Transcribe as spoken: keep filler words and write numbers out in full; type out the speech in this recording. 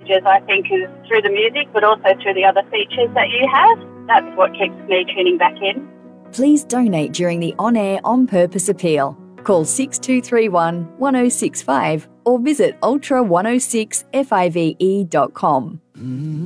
messages, I think, is through the music, but also through the other features that you have. That's what keeps me tuning back in. Please donate during the on-air On Purpose appeal. Call six two three one, one oh six five or visit ultra one oh six five e dot com.